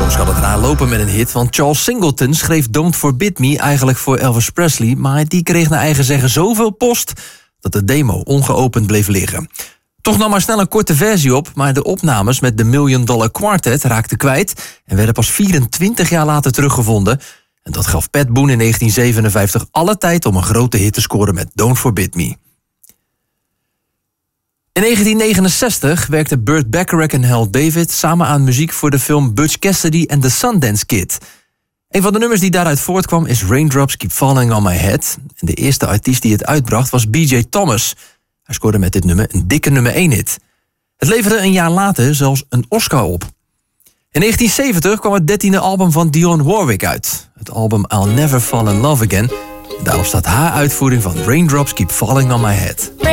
Soms kan het raar lopen met een hit, want Charles Singleton schreef Don't Forbid Me eigenlijk voor Elvis Presley, maar die kreeg naar eigen zeggen zoveel post dat de demo ongeopend bleef liggen. Toch nam maar snel een korte versie op, maar de opnames met de $1 Million Quartet raakten kwijt en werden pas 24 jaar later teruggevonden. En dat gaf Pat Boone in 1957 alle tijd om een grote hit te scoren met Don't Forbid Me. In 1969 werkten Burt Bacharach en Hal David samen aan muziek voor de film Butch Cassidy and the Sundance Kid. Een van de nummers die daaruit voortkwam is Raindrops Keep Falling on My Head. En de eerste artiest die het uitbracht was B.J. Thomas. Hij scoorde met dit nummer een dikke nummer 1 hit. Het leverde een jaar later zelfs een Oscar op. In 1970 kwam het 13e album van Dionne Warwick uit. Het album I'll Never Fall in Love Again. En daarop staat haar uitvoering van Raindrops Keep Falling on My Head.